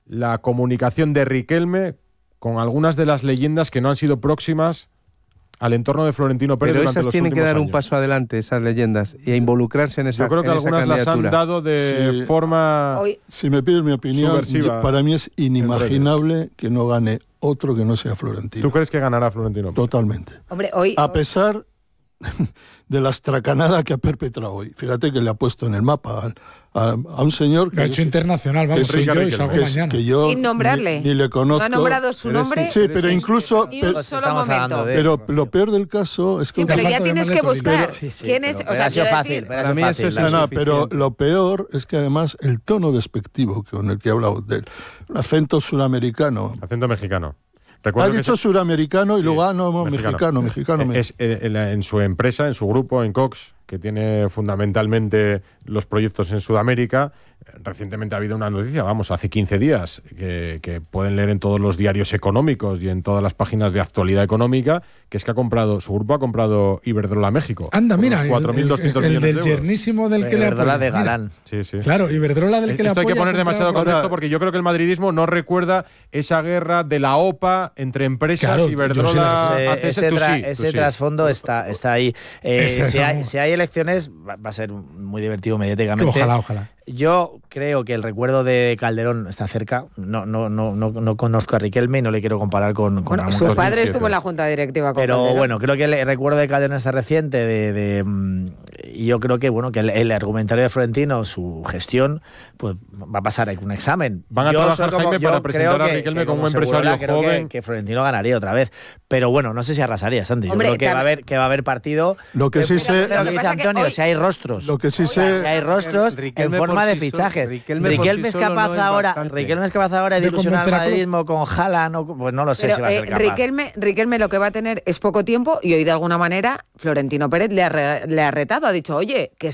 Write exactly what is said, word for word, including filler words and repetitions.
la comunicación de Riquelme con algunas de las leyendas que no han sido próximas al entorno de Florentino Pérez. Pero durante esas los tienen que dar años. un paso adelante, esas leyendas, y a involucrarse en esa Yo creo que en esa algunas las han candidatura. dado de Sí. forma Hoy, Si me pides mi opinión, subversiva. yo- para mí es inimaginable que no gane otro que no sea Florentino. ¿Tú crees que ganará Florentino Pérez? Totalmente. hombre, hoy... A pesar de la estracanada que ha perpetrado hoy. Fíjate que le ha puesto en el mapa a, a- a un señor que, Lo ha hecho internacional, vamos, que soy Enrique yo y Riquelme. salgo que, es- mañana. que yo Sin nombrarle. ni, ni le conozco. No ha nombrado su Pero nombre Sí, pero incluso... ni pero- un Pues solo estamos momento. hablando de- Pero lo peor del caso es que... Sí, pero Falta ya de tienes que llamarle buscar Sí, sí, quién pero- es... O pero sea, ha sido quiero fácil, decir- pero ha Para sido mí fácil. eso es No, no, pero suficiente. lo peor es que además el tono despectivo con el que ha hablado de él, un acento suramericano. Acento mexicano. Ha Recuerdo que dicho se- suramericano y Sí, luego, ah, no, no, mexicano, mexicano. me- Es, eh, en, la- en su empresa, en su grupo, en Cox, que tiene fundamentalmente los proyectos en Sudamérica. Recientemente ha habido una noticia, vamos, hace quince días, que, que pueden leer en todos los diarios económicos y en todas las páginas de actualidad económica, que es que ha comprado, su grupo ha comprado Iberdrola México. Anda, por mira, unos el, cuatro mil doscientos el- el millones del de euros. yernísimo del que le Iberdrola apoya. de Mira. Galán. Sí, sí. Claro, Iberdrola del que le Esto hay apoya. que poner ha demasiado comprado- contexto porque yo creo que el madridismo no recuerda esa guerra de la O P A entre empresas, Claro, Iberdrola, Ese, A C S, ese tú tra- sí, tú ese sí. trasfondo está, está ahí. Eh, Ese si, es hay, un- si hay elecciones, va, va a ser muy divertido mediáticamente. Ojalá, ojalá. Yo creo que el recuerdo de Calderón está cerca. No, no, no, no, no conozco a Riquelme y no le quiero comparar con, con Bueno, Ramón su Cosme. padre dos mil siete. estuvo en la junta directiva con Pero Calderón. bueno, creo que el recuerdo de Calderón está reciente de, de, mm, y yo creo que bueno que el, el argumentario de Florentino, su gestión, pues va a pasar un examen. Van a Yo trabajar, soy como- Jaime, yo para creo presentar a que- Riquelme que como un Segurola empresario creo que- joven. Que, Florentino ganaría otra vez. Pero bueno, no sé si arrasaría, Santi. Yo Hombre, creo que va a tam- haber que va a haber partido. Lo que sí Pero sé- lo Lo que que dice pasa que Antonio, hoy- si hay rostros. Lo que sí Si sé... hay rostros Riquelme en forma por de sí so- fichajes. Riquelme Riquelme, por sí es solo capaz no es ahora, bastante. Riquelme es capaz ahora de De ilusionar al convencer a Cro- madridismo con Haaland, o- pues no lo sé Pero, si va a eh, ser capaz. Riquelme, Riquelme lo que va a tener es poco tiempo y hoy de alguna manera Florentino Pérez le ha, re- le ha retado, ha dicho, oye, que